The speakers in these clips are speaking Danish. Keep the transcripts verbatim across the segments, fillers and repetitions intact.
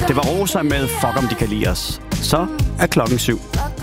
Det var Rosa med Fuck om de kan lide os. Så er klokken syv.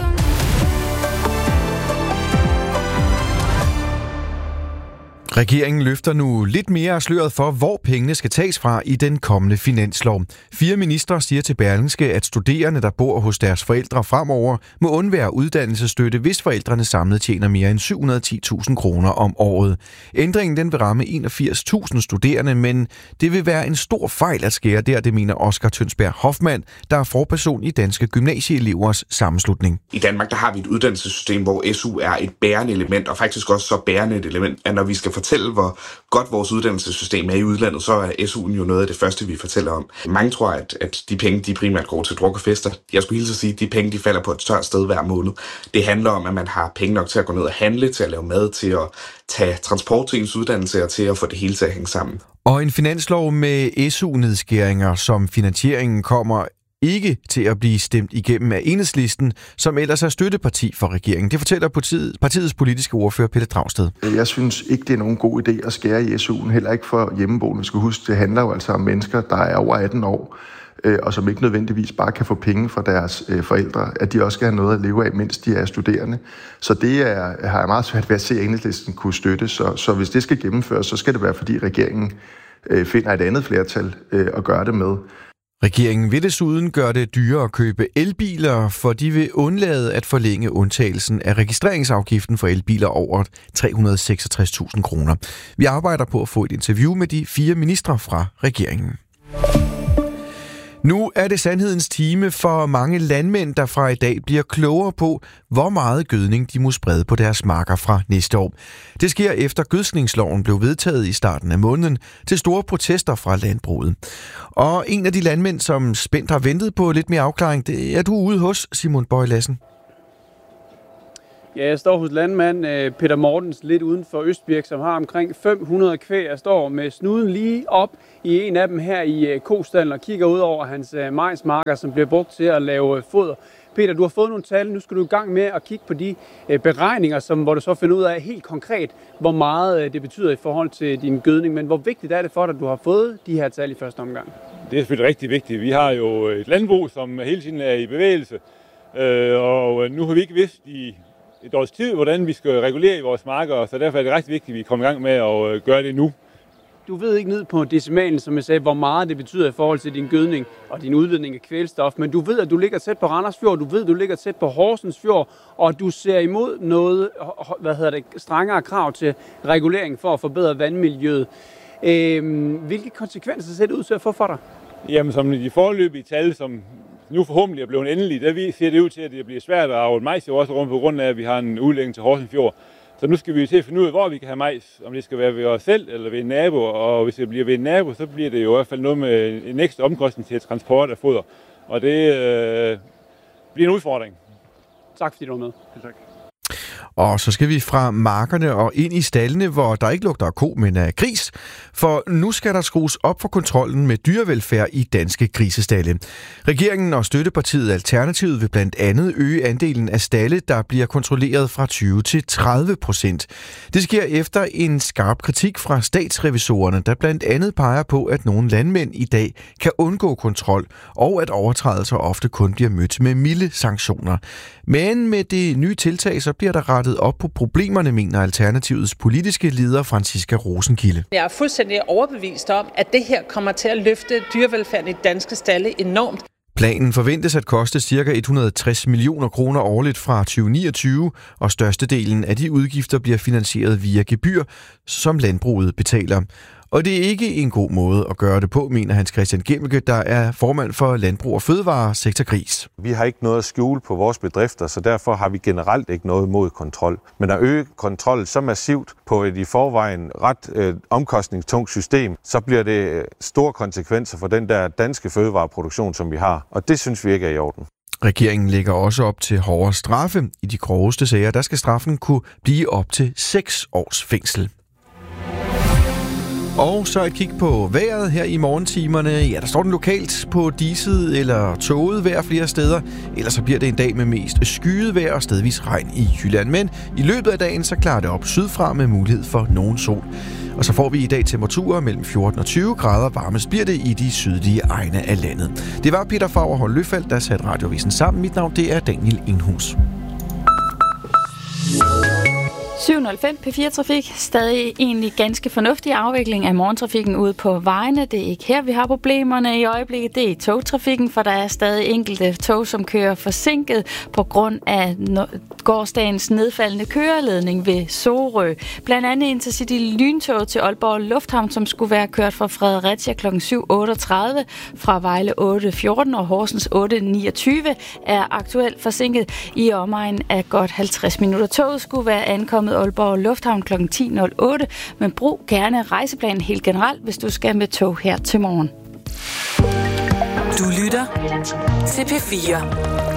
Regeringen løfter nu lidt mere af sløret for, hvor pengene skal tages fra i den kommende finanslov. Fire ministre siger til Berlingske, at studerende, der bor hos deres forældre fremover, må undvære uddannelsesstøtte, hvis forældrene samlet tjener mere end syv hundrede og ti tusind kroner om året. Ændringen den vil ramme enogfirs tusind studerende, men det vil være en stor fejl at skære der, det mener Oscar Tønsberg Hoffmann, der er forperson i Danske Gymnasieelevers Sammenslutning. I Danmark der har vi et uddannelsessystem, hvor S U er et bærende element, og faktisk også så bærende et element, at når vi skal fortælle, hvor godt vores uddannelsessystem er i udlandet, så er S U'en jo noget af det første, vi fortæller om. Mange tror, at, at de penge, de primært går til druk og fester. Jeg skulle hilse at sige, at de penge, de falder på et tørt sted hver måned. Det handler om, at man har penge nok til at gå ned og handle, til at lave mad, til at tage transport til ens uddannelse og til at få det hele til at hænge sammen. Og en finanslov med S U-nedskæringer, som finansieringen kommer ikke til at blive stemt igennem af Enhedslisten, som ellers er støtteparti for regeringen. Det fortæller partiet, partiets politiske ordfører Pelle Dragsted. Jeg synes ikke, det er nogen god idé at skære i S U'en, heller ikke for hjemmeboende. Vi skal huske, det handler jo altså om mennesker, der er over atten år, og som ikke nødvendigvis bare kan få penge fra deres forældre, at de også skal have noget at leve af, mens de er studerende. Så det er, har jeg meget svært ved at se, at Enhedslisten kunne støtte. Så, så hvis det skal gennemføres, så skal det være, fordi regeringen finder et andet flertal at gøre det med. Regeringen vil desuden gøre det dyrere at købe elbiler, for de vil undlade at forlænge undtagelsen af registreringsafgiften for elbiler over tre hundrede og seksogtres tusind kroner. Vi arbejder på at få et interview med de fire ministre fra regeringen. Nu er det sandhedens time for mange landmænd, der fra i dag bliver klogere på, hvor meget gødning de må sprede på deres marker fra næste år. Det sker efter gødskningsloven blev vedtaget i starten af måneden til store protester fra landbruget. Og en af de landmænd, som spændt har ventet på lidt mere afklaring, det er du ude hos, Simon Bøje Lassen. Ja, jeg står hos landmand Peter Mortens lidt uden for Østbirk, som har omkring fem hundrede kvæg. Jeg står med snuden lige op i en af dem her i kostallen og kigger ud over hans majsmarker, som bliver brugt til at lave foder. Peter, du har fået nogle tal. Nu skal du i gang med at kigge på de beregninger, som, hvor du så finder ud af helt konkret, hvor meget det betyder i forhold til din gødning. Men hvor vigtigt er det for dig, at du har fået de her tal i første omgang? Det er selvfølgelig rigtig vigtigt. Vi har jo et landbrug, som hele tiden er i bevægelse. Og nu har vi ikke vidst i et års tid, hvordan vi skal regulere i vores marker, så derfor er det rigtig vigtigt, at vi kommer i gang med at gøre det nu. Du ved ikke ned på decimalen, som jeg sagde, hvor meget det betyder i forhold til din gødning og din udledning af kvælstof, men du ved, at du ligger tæt på Randers Fjord, du ved, at du ligger tæt på Horsens Fjord, og du ser imod noget, hvad hedder det, strengere krav til regulering for at forbedre vandmiljøet. Øhm, hvilke konsekvenser ser det ud til at få for dig? Jamen, som de foreløbige tal, som nu forhåbentlig er blevet endelige, der ser det ud til, at det bliver svært at avle majs i vores rum på grund af, at vi har en udlægning til Horsens Fjord. Så nu skal vi til at finde ud af, hvor vi kan have majs, om det skal være ved os selv eller ved en nabo, og hvis det bliver ved en nabo, så bliver det jo i hvert fald noget med en ekstra omkostning til transport af foder, og det øh, bliver en udfordring. Tak fordi du var med. Tak. Og så skal vi fra markerne og ind i staldene, hvor der ikke lugter af ko, men af gris. For nu skal der skrues op for kontrollen med dyrevelfærd i danske grisestalde. Regeringen og støttepartiet Alternativet vil blandt andet øge andelen af stalde, der bliver kontrolleret fra tyve til tredive procent. Det sker efter en skarp kritik fra statsrevisorerne, der blandt andet peger på, at nogle landmænd i dag kan undgå kontrol, og at overtrædelser ofte kun bliver mødt med milde sanktioner. Men med det nye tiltag, så bliver der rettet op på problemerne, mener Alternativets politiske leder Franciska Rosenkilde. Jeg er fuldstændig overbevist om, at det her kommer til at løfte dyrevelfærden i danske stalde enormt. Planen forventes at koste ca. et hundrede og tres millioner kroner årligt fra tyve niogtyve, og størstedelen af de udgifter bliver finansieret via gebyr, som landbruget betaler. Og det er ikke en god måde at gøre det på, mener Hans Christian Gemmelke, der er formand for Landbrug og Fødevare Sektor Gris. Vi har ikke noget at skjule på vores bedrifter, så derfor har vi generelt ikke noget mod kontrol. Men at øge kontrol så massivt på et i forvejen ret øh, omkostningstungt system, så bliver det store konsekvenser for den der danske fødevareproduktion, som vi har. Og det synes vi ikke er i orden. Regeringen lægger også op til hårdere straffe. I de groveste sager, der skal straffen kunne blive op til seks års fængsel. Og så et kig på vejret her i morgentimerne. Ja, der står den lokalt på diset eller tåget vejr flere steder. Ellers så bliver det en dag med mest skyet vejr og stedvis regn i Jylland. Men i løbet af dagen så klarer det op sydfra med mulighed for nogen sol. Og så får vi i dag temperaturer mellem fjorten og tyve grader. Varmest bliver det i de sydlige egne af landet. Det var Peter Faurholt Løfald, der satte Radiovisen sammen. Mit navn det er Daniel Enghus. syv nul fem P fire Trafik. Stadig egentlig ganske fornuftig afvikling af morgentrafikken ude på vejene. Det er ikke her, vi har problemerne i øjeblikket. Det er i togtrafikken, for der er stadig enkelte tog, som kører forsinket på grund af gårsdagens nedfaldende køreledning ved Sorø. Blandt andet Intercity lyntog til Aalborg Lufthavn, som skulle være kørt fra Fredericia klokken syv otteogtredive, fra Vejle otte fjorten og Horsens otte niogtyve er aktuelt forsinket i omegn af godt halvtreds minutter. Toget skulle være ankommet Aalborg Lufthavn klokken ti nul otte, men brug gerne rejseplanen helt generelt, hvis du skal med tog her til morgen. Du lytter til P fire.